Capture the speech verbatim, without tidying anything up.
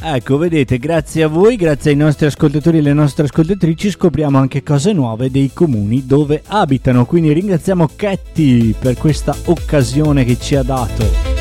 Ecco, vedete, grazie a voi, grazie ai nostri ascoltatori e alle nostre ascoltatrici scopriamo anche cose nuove dei comuni dove abitano, quindi ringraziamo Ketty per questa occasione che ci ha dato.